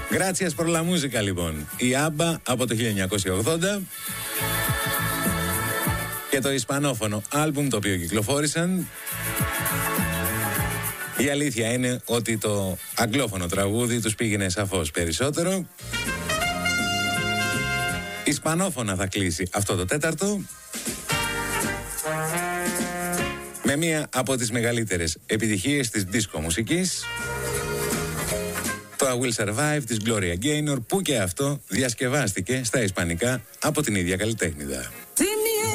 Gracias por la música, λοιπόν. Η ABBA από το 1980 και το ισπανόφωνο άλμπουμ το οποίο κυκλοφόρησαν. Η αλήθεια είναι ότι το αγγλόφωνο τραγούδι τους πήγαινε σαφώς περισσότερο. Ισπανόφωνα θα κλείσει αυτό το τέταρτο με μία από τις μεγαλύτερες επιτυχίες της disco μουσικής, το I Will Survive της Gloria Gaynor, που και αυτό διασκευάστηκε στα ισπανικά από την ίδια καλλιτέχνηδα.